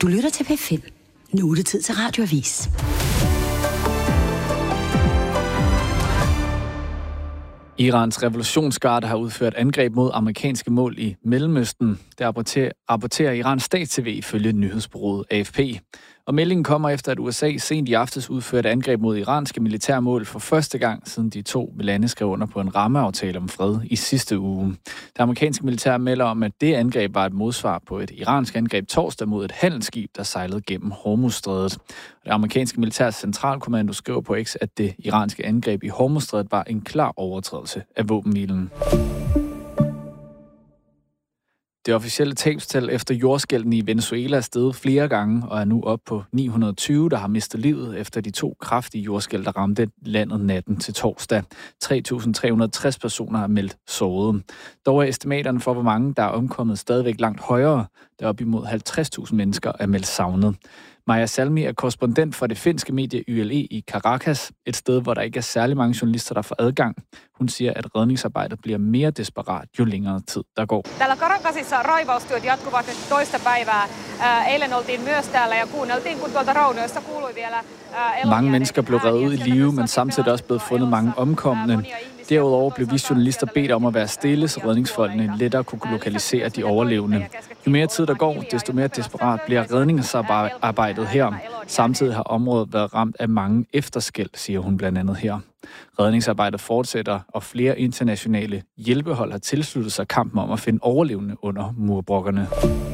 Du lytter til P5. Nu er det tid til Radioavis. Irans revolutionsgarde har udført angreb mod amerikanske mål i Mellemøsten. Det rapporterer Irans stats-TV ifølge nyhedsbureauet AFP. Og meldingen kommer efter, at USA sent i aftes udførte angreb mod iranske militærmål for første gang, siden de to lande skrev under på en rammeaftale om fred i sidste uge. Det amerikanske militær melder om, at det angreb var et modsvar på et iransk angreb torsdag mod et handelsskib, der sejlede gennem Hormuzstrædet. Det amerikanske militærs centralkommando skriver på X, at det iranske angreb i Hormuzstrædet var en klar overtrædelse af våbenhvilen. Det officielle tabstal efter jordskælven i Venezuela er steget flere gange og er nu op på 920, der har mistet livet efter de to kraftige jordskælv, der ramte landet natten til torsdag. 3.360 personer er meldt såret. Dog er estimaterne for, hvor mange der er omkommet, stadigvæk langt højere, der op imod 50.000 mennesker er meldt savnet. Maja Salmi er korrespondent for det finske medie YLE i Caracas, et sted, hvor der ikke er særlig mange journalister, der får adgang. Hun siger, at redningsarbejdet bliver mere desperat, jo længere tid der går. Täällä Caracasissa raivaustyöt jatkuvat nyt toista päivää. Eilen oltiin myös täällä ja kuunneltiin, kun tuolta raunioista kuului vielä. Mange mennesker blev reddet ud i live, men samtidig også blevet fundet mange omkomne. Derudover blev vi journalister bedt om at være stille, så redningsfolkene lettere kunne lokalisere de overlevende. Jo mere tid der går, desto mere desperat bliver redningsarbejdet her. Samtidig har området været ramt af mange efterskælv, siger hun blandt andet her. Redningsarbejdet fortsætter, og flere internationale hjælpehold har tilsluttet sig kampen om at finde overlevende under murbrokkerne.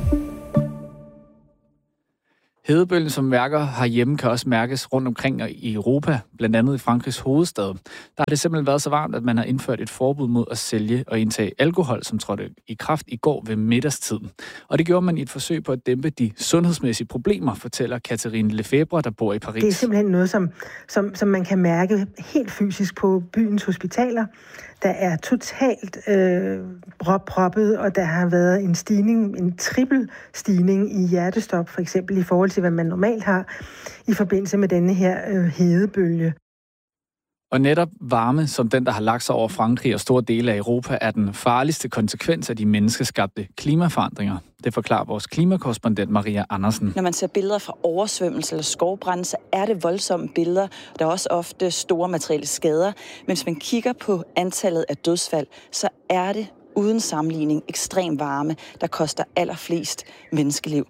Hedebølgen, som mærker herhjemme, kan også mærkes rundt omkring i Europa, blandt andet i Frankrigs hovedstad. Der har det simpelthen været så varmt, at man har indført et forbud mod at sælge og indtage alkohol, som trådte i kraft i går ved middagstid. Og det gjorde man i et forsøg på at dæmpe de sundhedsmæssige problemer, fortæller Catherine Lefebvre, der bor i Paris. Det er simpelthen noget, som man kan mærke helt fysisk på byens hospitaler. Der er totalt proppet, og der har været en stigning, en trippel stigning i hjertestop, for eksempel i forhold til, hvad man normalt har i forbindelse med denne her hedebølge. Og netop varme, som den, der har lagt sig over Frankrig og store dele af Europa, er den farligste konsekvens af de menneskeskabte klimaforandringer. Det forklarer vores klimakorrespondent Maria Andersen. Når man ser billeder fra oversvømmelse eller skovbrand, så er det voldsomme billeder. Der er også ofte store materielle skader. Men hvis man kigger på antallet af dødsfald, så er det uden sammenligning ekstrem varme, der koster allerflest menneskeliv.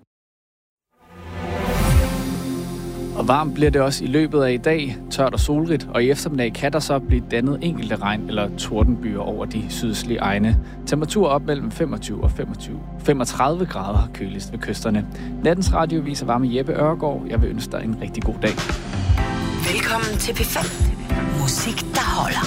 Og varmt bliver det også i løbet af i dag, tørt og solrigt, og i eftermiddag kan der så blive dannet enkelte regn- eller tordenbyer over de sydøstlige egne. Temperatur op mellem 25 og 35 grader køligst ved kysterne. Nattens radiovis er var med Jeppe Ørgaard. Jeg vil ønske dig en rigtig god dag. Velkommen til P5. Musik, der holder.